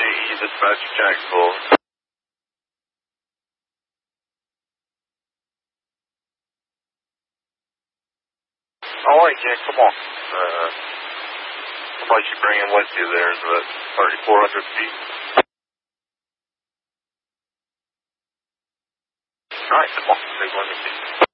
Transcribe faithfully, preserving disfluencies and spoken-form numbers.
E, dispatch Jacksonville. Alright, Jack, come on. Uh, how about you bring him with you there? It's about thirty-four hundred feet. Alright, come on. Take one of these.